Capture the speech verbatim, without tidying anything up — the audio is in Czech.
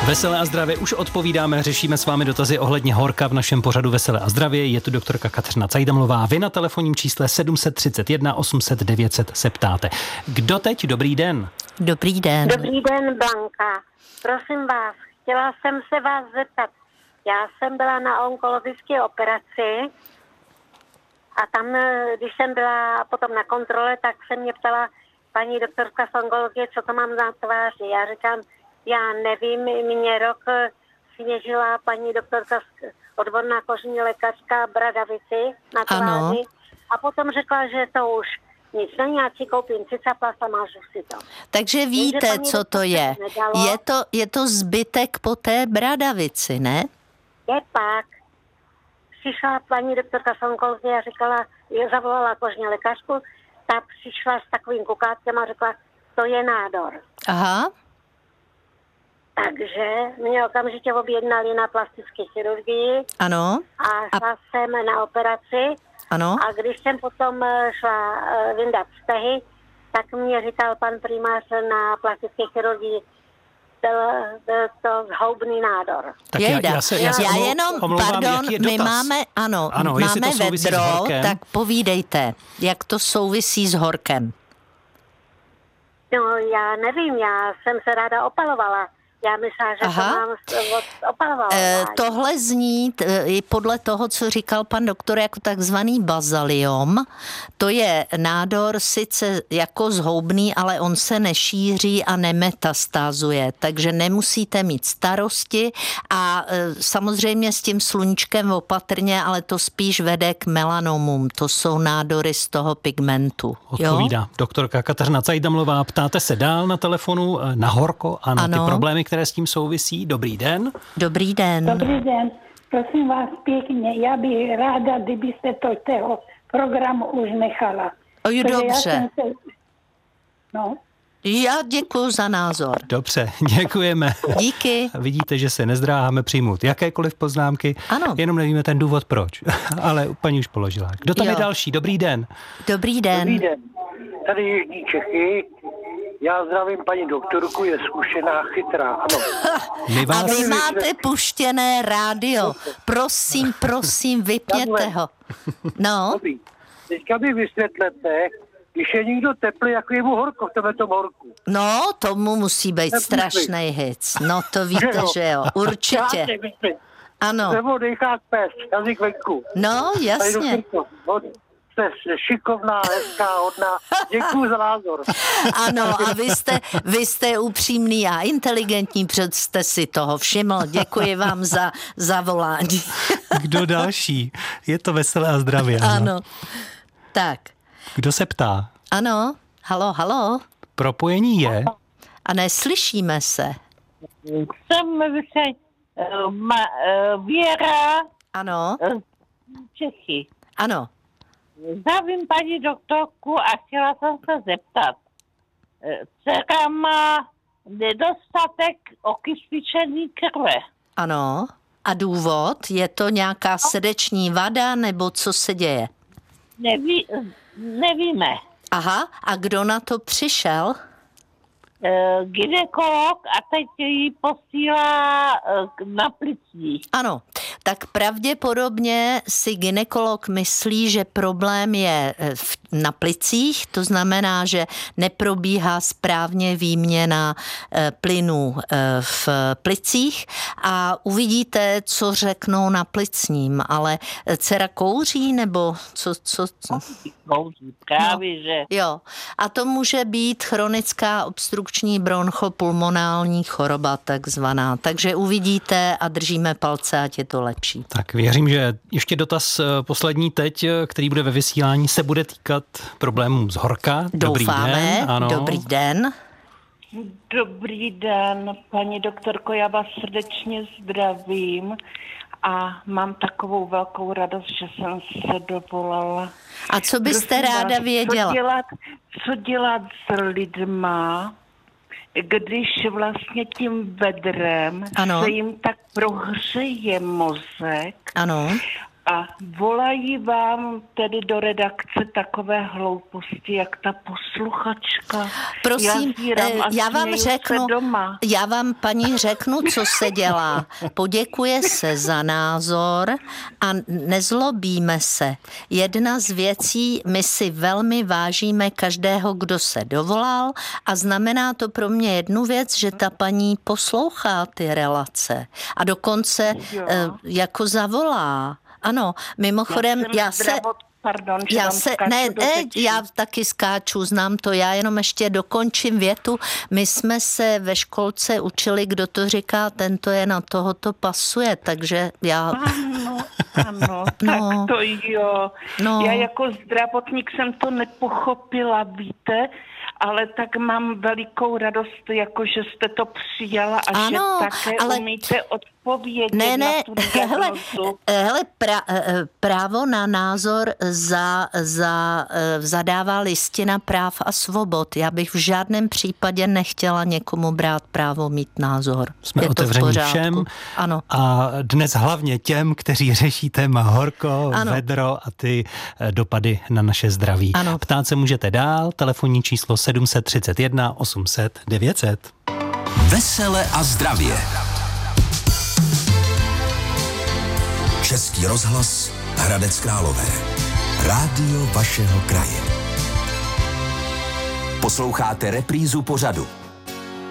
Veselé a zdravě už odpovídáme, řešíme s vámi dotazy ohledně horka v našem pořadu Veselé a zdravě. Je tu doktorka Kateřina Cajdamlová. Vy na telefonním čísle sedm set třicet jedna osm set devět set se ptáte. Kdo teď? Dobrý den. Dobrý den. Dobrý den, Blanka. Prosím vás, chtěla jsem se vás zeptat. Já jsem byla na onkologické operaci a tam, když jsem byla potom na kontrole, tak se mě ptala paní doktorka z onkologie, co to mám na tváři. Já říkám, já nevím, mě rok sněžila paní doktorka, odborná kožní lékařka Bradavici na tváři. Ano. A potom řekla, že to už nic není, já si koupím cicaplast a mážu si to. Takže víte, paní co to doktorka je. nedalo. Je to, je to zbytek po té Bradavici, ne? Je pak. Přišla paní doktorka z onkologie a říkala, je zavolala kožní lékařku, ta přišla s takovým kukátkem a řekla, to je nádor. Aha. Takže mě okamžitě objednali na plastické chirurgii Ano. a šla a... jsem na operaci. Ano. A když jsem potom šla vyndat stehy, tak mě říkal pan primář na plastické chirurgii, byl, byl to zhoubný nádor. Tak já, já, se, já, se já omlou, jenom, omlouvám, pardon, jaký je my dotaz? máme, ano, ano máme to vedro, tak povídejte, jak to souvisí s horkem. No, já nevím, já jsem se ráda opalovala. Já myslela, že Aha. to mám opalovalo. E, tohle zní e, i podle toho, co říkal pan doktor, jako takzvaný bazaliom. To je nádor sice jako zhoubný, ale on se nešíří a nemetastázuje, takže nemusíte mít starosti a e, samozřejmě s tím sluníčkem opatrně, ale to spíš vede k melanomům. To jsou nádory z toho pigmentu. Odpovídá jo? doktorka Kateřina Cajdamlová. Ptáte se dál na telefonu na horko a na ano. ty problémy, které s tím souvisí. Dobrý den. Dobrý den. Dobrý den. Prosím vás pěkně, já bych ráda, kdybyste to toho programu už nechala. Oju, Protože dobře. Já, jsem se... no. já děkuju za názor. Dobře, děkujeme. Díky. Vidíte, že se nezdráháme přijmout jakékoliv poznámky, Ano. jenom nevíme ten důvod proč. Ale paní už položila. Kdo tam Jo. je další? Dobrý den. Dobrý den. Dobrý den. Tady Jižní Čechy. Já zdravím paní doktorku, je zkušená, chytrá, ano. My A vás... vy máte puštěné rádio. Prosím, prosím, vypněte ho. No, Dobrý. Teďka mi vysvětlete, když je někdo teplý, jako je mu horko v tomhle tom horku. no, tomu musí být strašný hic. No, to víte, že jo, určitě. Ano, Nebo dejchá pes, jazyk venku. no, Paní jasně. doktorko, od- jste šikovná, hezká, hodná. Děkuju za názor. Ano, a vy jste, vy jste upřímný a inteligentní, před jste si toho všiml. Děkuji vám za, za volání. Kdo další? Je to Veselé a zdravě. Ano. Ano, tak, Kdo se ptá? ano, halo, halo. Propojení je... A neslyšíme se. Jsem se uh, ma, uh, Věra Ano, uh, Čechy. ano. Zdravím paní doktorku a chtěla jsem se zeptat. Uh, dcera má nedostatek okysličený krve. Ano. A důvod? Je to nějaká srdeční vada, nebo co se děje? Neví, nevíme. Aha, a kdo na to přišel? Uh, gynekolog a teď ji posílá uh, na plicní. Ano, tak pravděpodobně si gynekolog myslí, že problém je v, na plicích, to znamená, že neprobíhá správně výměna e, plynů e, v plicích a uvidíte, co řeknou na plicním, ale dcera kouří nebo co? co, co? Kouří, právě, no. že. Jo, a to může být chronická obstrukční bronchopulmonální choroba takzvaná, takže uvidíte a držíme palce, ať je to lepší. Tak věřím, že ještě dotaz poslední teď, který bude ve vysílání, se bude týkat problémů z horka. Dobrý Doufáme. den. Ano. Dobrý den. Dobrý den, paní doktorko, já vás srdečně zdravím a mám takovou velkou radost, že jsem se dovolala. A co byste Prosím ráda vás, věděla? Co dělat, co dělat s lidma, když vlastně tím vedrem Ano. se jim tak prohřeje mozek Ano. A volají vám tedy do redakce takové hlouposti, jak ta posluchačka. Prosím, já, já vám řeknu, já vám paní řeknu, co se dělá. Poděkuje se za názor a nezlobíme se. Jedna z věcí, my si velmi vážíme každého, kdo se dovolal a znamená to pro mě jednu věc, že ta paní poslouchá ty relace a dokonce jo. jako zavolá. Ano, mimochodem, já, já se... Zdravot, pardon, já se, ne, ne, já taky skáču, znám to, já jenom ještě dokončím větu. My jsme se ve školce učili, kdo to říká, tento je na toho, to pasuje, takže já... Ano, ano, no, tak to jo. No. Já jako zdravotník jsem to nepochopila, víte, ale tak mám velikou radost, jako že jste to přijala a ano, že také ale... umíte odpovědět ne, ne, na tu diagnozu. Hele, hele pra, právo na názor za, za, zadává listina práv a svobod. Já bych v žádném případě nechtěla někomu brát právo mít názor. Jsme je otevření všem ano. A dnes hlavně těm, kteří řeší téma horko, ano. vedro a ty dopady na naše zdraví. Ano. Ptát se můžete dál, telefonní číslo sedm set třicet jedna osm set devět set. Vesele a zdravě. Český rozhlas Hradec Králové. Rádio vašeho kraje. Posloucháte reprízu pořadu